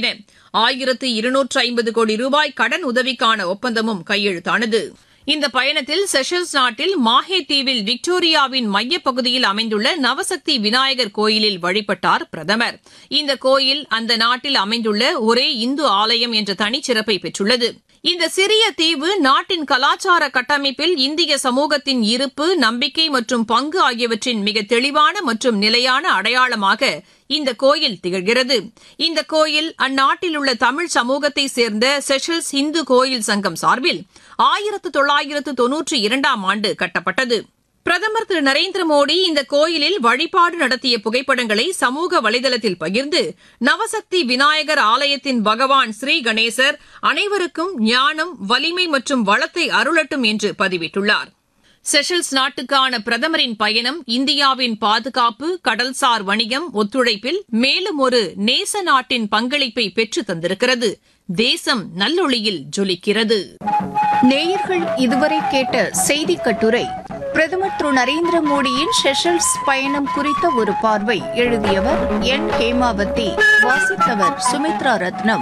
என 1250 கோடி ரூபாய் கடன் உதவிக்கான ஒப்பந்தமும் கையெழுத்தானது. இந்த பயணத்தில் செஷல்ஸ் நாட்டில் மாஹே தீவில் விக்டோரியாவின் மையப்பகுதியில் அமைந்துள்ள நவசக்தி விநாயகர் கோயிலில் வழிபட்டார் பிரதமர். இந்த கோயில் அந்த நாட்டில் அமைந்துள்ள ஒரே இந்து ஆலயம் என்ற தனிச்சிறப்பை பெற்றுள்ளது. இந்த சிறிய தீவு நாட்டின் கலாச்சார கட்டமைப்பில் இந்திய சமூகத்தின் இருப்பு, நம்பிக்கை மற்றும் பங்கு ஆகியவற்றின் மிக தெளிவான மற்றும் நிலையான அடையாளமாக இந்த கோயில் திகழ்கிறது. இந்த கோயில் அந்நாட்டில் உள்ள தமிழ் சமூகத்தை சேர்ந்த செஷல்ஸ் இந்து கோயில் சங்கம் சார்பில் 1992ஆம் ஆண்டு கட்டப்பட்டது. பிரதமர் திரு நரேந்திர மோடி இந்த கோயிலில் வழிபாடு நடத்திய புகைப்படங்களை சமூக வலைதளத்தில் பகிர்ந்து நவசக்தி விநாயகர் ஆலயத்தின் பகவான் ஸ்ரீ கணேசர் அனைவருக்கும் ஞானம், வலிமை மற்றும் வளத்தை அருளட்டும் என்று பதிவிட்டுள்ளார். செஷல்ஸ் நாட்டுக்கான பிரதமரின் பயணம் இந்தியாவின் பாதுகாப்பு, கடல்சார் வணிகம், ஒத்துழைப்பில் மேலும் ஒரு நேச நாட்டின் பங்களிப்பை பெற்றுத் தந்திருக்கிறது. தேசம் நல்லொளியில் ஜொலிக்கிறது. நேயர்கள் இதுவரை கேட்ட செய்தி கட்டுரை பிரதமர் திரு நரேந்திர மோடியின் செஷல்ஸ் பயணம் குறித்த ஒரு பார்வை. எழுதியவர் என் ஹேமாவதி. வாசித்தவர் சுமித்ரா ரத்னம்.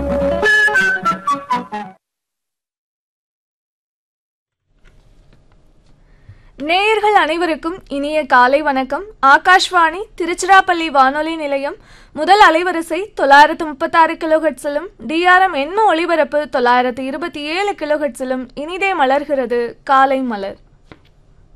நேயர்கள் அனைவருக்கும் இனிய காலை வணக்கம். ஆகாஷ்வாணி திருச்சிராப்பள்ளி வானொலி நிலையம் முதல் அலைவரிசை 936 கிலோஹெட்ஸிலும் டிஆர்எம் எண்ம ஒளிபரப்பு 927 கிலோஹெட்ஸிலும் இனிதே மலர்கிறது காலை மலர்.